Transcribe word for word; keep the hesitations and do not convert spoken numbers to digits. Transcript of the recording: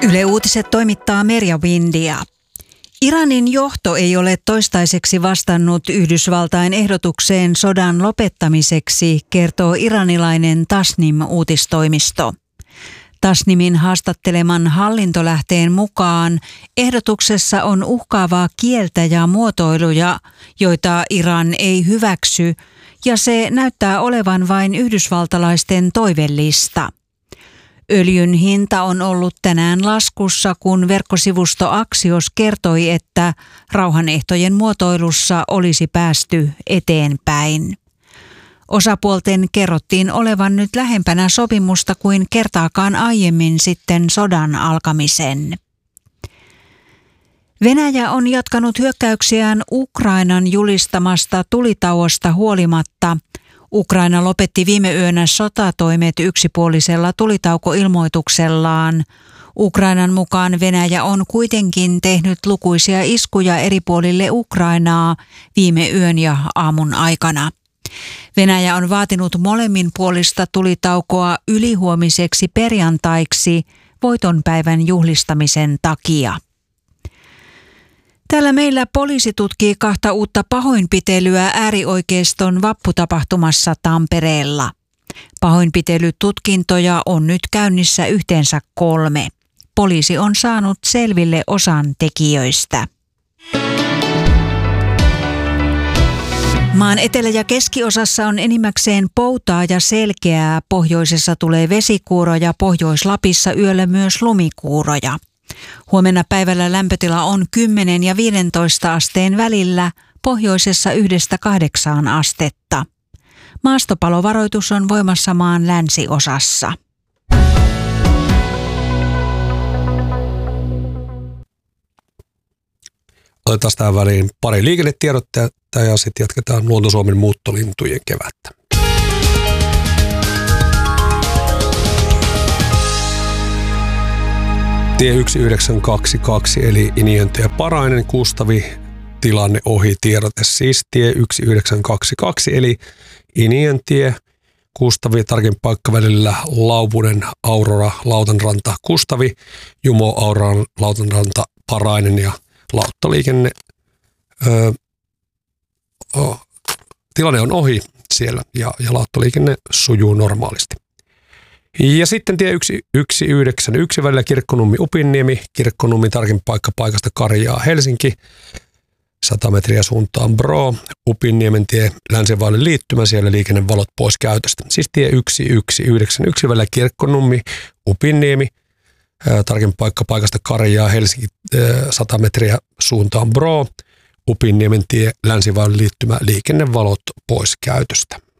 Yle Uutiset toimittaa Merja Windia. Iranin johto ei ole toistaiseksi vastannut Yhdysvaltain ehdotukseen sodan lopettamiseksi, kertoo iranilainen Tasnim-uutistoimisto. Tasnimin haastatteleman hallintolähteen mukaan ehdotuksessa on uhkaavaa kieltä ja muotoiluja, joita Iran ei hyväksy, ja se näyttää olevan vain yhdysvaltalaisten toivellista. Öljyn hinta on ollut tänään laskussa, kun verkkosivusto Axios kertoi, että rauhanehtojen muotoilussa olisi päästy eteenpäin. Osapuolten kerrottiin olevan nyt lähempänä sopimusta kuin kertaakaan aiemmin sitten sodan alkamisen. Venäjä on jatkanut hyökkäyksiään Ukrainan julistamasta tulitauosta huolimatta. Ukraina lopetti viime yönä sotatoimet yksipuolisella tulitaukoilmoituksellaan. Ukrainan mukaan Venäjä on kuitenkin tehnyt lukuisia iskuja eri puolille Ukrainaa viime yön ja aamun aikana. Venäjä on vaatinut molemminpuolista tulitaukoa ylihuomiseksi perjantaiksi voitonpäivän juhlistamisen takia. Täällä meillä poliisi tutkii kahta uutta pahoinpitelyä äärioikeiston vapputapahtumassa Tampereella. Pahoinpitelytutkintoja on nyt käynnissä yhteensä kolme. Poliisi on saanut selville osan tekijöistä. Maan etelä- ja keskiosassa on enimmäkseen poutaa ja selkeää. Pohjoisessa tulee vesikuuroja, Pohjois-Lapissa yöllä myös lumikuuroja. Huomenna päivällä lämpötila on kymmenen ja viisitoista asteen välillä, pohjoisessa yhdestä kahdeksaan astetta. Maastopalovaroitus on voimassa maan länsiosassa. Otetaan tähän väliin pari liikennetiedotetta ja sitten jatketaan Luonto-Suomen muuttolintujen kevättä. Tie yksi yhdeksän kaksi kaksi eli Iniöntie Parainen Kustavi, tilanne ohi, tiedote siis tie yksi yhdeksän kaksi kaksi eli Iniöntie Kustavi, tarkin paikka välillä Laupunen Aurora Lautanranta Kustavi, Jumo Aurora Lautanranta Parainen ja lauttaliikenne. Öö, oh, tilanne on ohi siellä ja, ja lauttaliikenne sujuu normaalisti. Ja sitten tie yksi yhdeksän yksi välillä Kirkkonummi Upinniemi, Kirkkonummi tarkin paikka paikasta Karjaa Helsinki, sata metriä suuntaan Bro, Upinniemen tie Länsivaille liittymä, siellä liikennevalot pois käytöstä. Siis tie yksi yksi yhdeksän yksi välillä Kirkkonummi Upinniemi, tarkin paikka paikasta Karjaa Helsinki, sata metriä suuntaan Bro, Upinniemen tie Länsivaille liittymä, liikennevalot pois käytöstä.